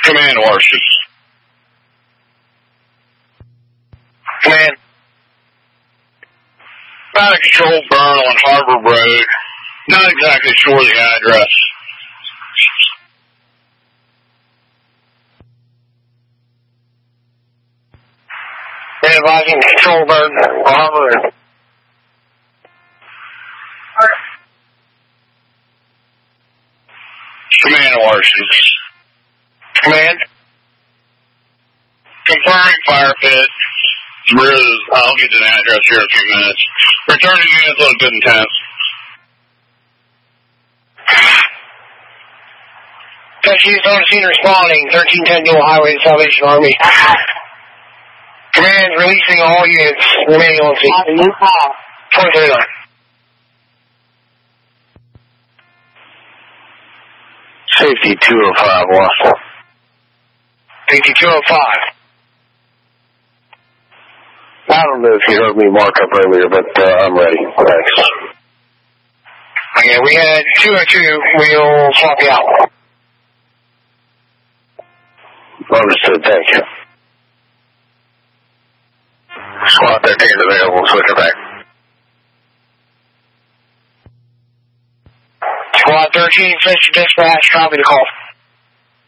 Command Washington. Command. About a controlled burn on Harbor Road. Not exactly sure the address. They're advising control burn on Harbor Road. Command Washington. Command. Confirming fire pit. I'll get to the address here in a few minutes. Returning units on good intent. Touch units on scene responding. 1310 Dual Highway to Salvation Army. Command releasing all units remaining on scene. 439. Safety 205, Washington. Safety 205. I don't know if you heard me mark up earlier, but I'm ready. Thanks. Okay, we had 202. We'll swap you out. Understood, thank you. Squad 13 is available, switch her back. Squad 13, finish your dispatch, copy the call.